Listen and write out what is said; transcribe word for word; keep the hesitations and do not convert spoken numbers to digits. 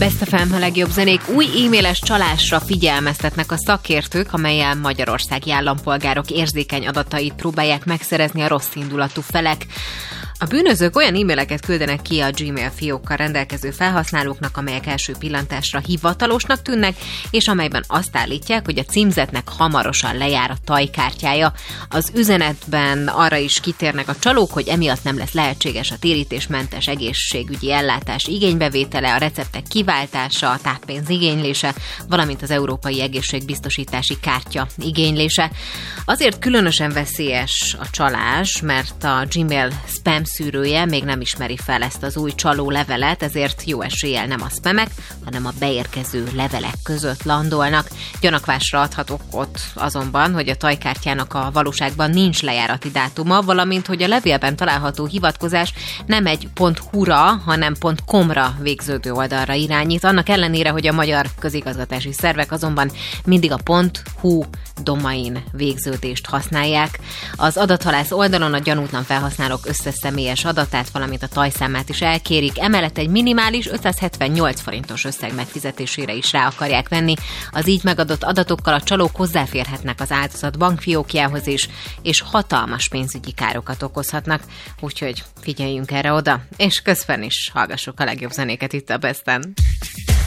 Best ef em, a legjobb zenék. Új e-mailes csalásra figyelmeztetnek a szakértők, amellyel magyarországi állampolgárok érzékeny adatait próbálják megszerezni a rosszindulatú felek. A bűnözők olyan e-maileket küldenek ki a Gmail fiókkal rendelkező felhasználóknak, amelyek első pillantásra hivatalosnak tűnnek, és amelyben azt állítják, hogy a címzetnek hamarosan lejár a tajkártyája. Az üzenetben arra is kitérnek a csalók, hogy emiatt nem lesz lehetséges a térítésmentes egészségügyi ellátás igénybevétele, a receptek kiváltása, a táppénz igénylése, valamint az Európai Egészségbiztosítási Kártya igénylése. Azért különösen veszélyes a csalás, mert a Gmail spam szűrője még nem ismeri fel ezt az új csaló levelet, ezért jó eséllyel nem a spamek, hanem a beérkező levelek között landolnak. Gyanakvásra adhatok ott azonban, hogy a tajkártyának a valóságban nincs lejárati dátuma, valamint, hogy a levélben található hivatkozás nem egy .hu-ra, hanem .com-ra végződő oldalra irányít, annak ellenére, hogy a magyar közigazgatási szervek azonban mindig a .hu domain végződést használják. Az adathalász oldalon a gyanútlan felhasználók összeszemélyes adatát, valamint a tajszámát is elkérik, emellett egy minimális ötszázhetvennyolc forintos összeg megfizetésére is rá akarják venni. Az így megadott adatokkal a csalók hozzáférhetnek az áldozat bankfiókjához is, és hatalmas pénzügyi károkat okozhatnak, úgyhogy figyeljünk erre oda, és közben is hallgassuk a legjobb zenéket itt a Besten.